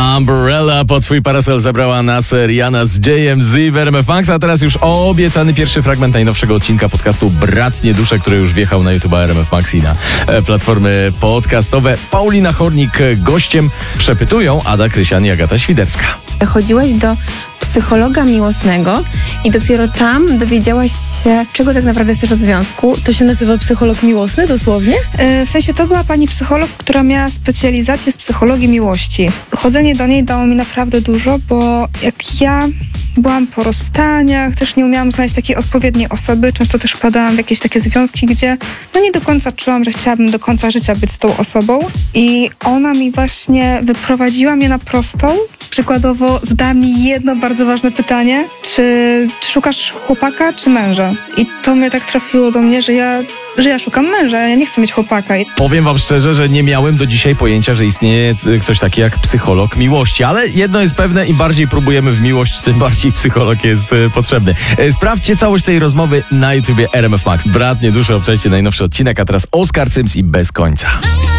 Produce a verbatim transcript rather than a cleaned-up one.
Umbrella pod swój parasol zabrała nas Rihanna z J M Z w R M F Max, a teraz już obiecany pierwszy fragment najnowszego odcinka podcastu Bratnie Dusze, który już wjechał na YouTube R M F Max i na platformy podcastowe. Paulina Chornik gościem, przepytują Ada Krysian i Agata Świderska. Chodziłaś do psychologa miłosnego i dopiero tam dowiedziałaś się, czego tak naprawdę chcesz od związku. To się nazywa psycholog miłosny dosłownie? Yy, w sensie to była pani psycholog, która miała specjalizację z psychologii miłości. Chodzenie do niej dało mi naprawdę dużo, bo jak ja byłam po rozstaniach, też nie umiałam znaleźć takiej odpowiedniej osoby. Często też wpadałam w jakieś takie związki, gdzie no nie do końca czułam, że chciałabym do końca życia być z tą osobą. I ona mi właśnie wyprowadziła mnie na prostą. Przykładowo zadała mi jedno bardzo ważne pytanie, czy, czy szukasz chłopaka, czy męża? I to mnie tak trafiło do mnie, że ja, że ja szukam męża, ja nie chcę mieć chłopaka. Powiem wam szczerze, że nie miałem do dzisiaj pojęcia, że istnieje ktoś taki jak psycholog miłości, ale jedno jest pewne, im bardziej próbujemy w miłość, tym bardziej psycholog jest e, potrzebny. E, sprawdźcie całość tej rozmowy na YouTubie R M F Max. Bratnie Dusze, obczajcie najnowszy odcinek, a teraz Oskar Cyms i Bez końca.